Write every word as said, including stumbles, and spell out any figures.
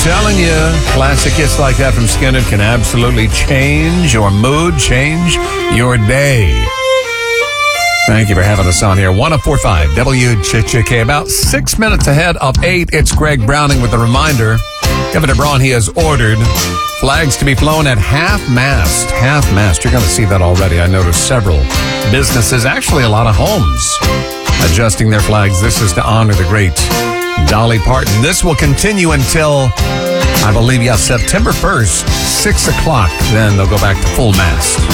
Telling you, classic hits like that from Skynyrd can absolutely change your mood, change your day. Thank you for having us on here. one oh four point five W Ch Ch K. About six minutes ahead of eight, it's Greg Browning with a reminder. Governor Braun, he has ordered flags to be flown at half-mast. Half-mast. You're going to see that already. I noticed several businesses, actually a lot of homes, adjusting their flags. This is to honor the great Dolly Parton. This will continue until, I believe, yes, September first, six o'clock. Then they'll go back to full mast.